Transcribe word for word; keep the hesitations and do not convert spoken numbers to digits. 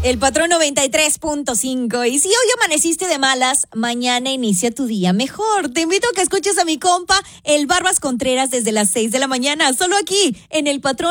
El Patrón noventa y tres punto cinco. Y si hoy amaneciste de malas, mañana inicia tu día mejor. Te invito a que escuches a mi compa, el Barbas Contreras, desde las seis de la mañana, solo aquí, en El Patrón.